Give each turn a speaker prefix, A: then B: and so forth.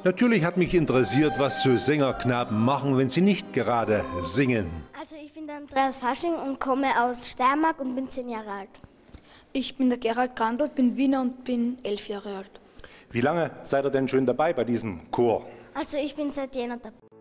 A: Natürlich hat mich interessiert, was so Sängerknaben machen, wenn sie nicht gerade singen.
B: Also ich bin der Andreas Fasching und komme aus Steiermark und bin 10 Jahre alt.
C: Ich bin der Gerald Grandl, bin Wiener und bin 11 Jahre alt.
D: Wie lange seid ihr denn schon dabei bei diesem Chor?
B: Also ich bin seit Jänner dabei.